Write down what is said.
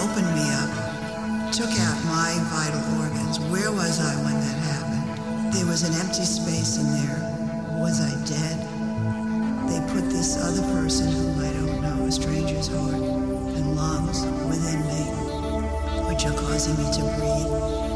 opened me up, took out my vital organs. Where was I when that happened? There was an empty space in there. Was I dead? They put this other person whom I don't know, a stranger's heart and lungs within me, which are causing me to breathe.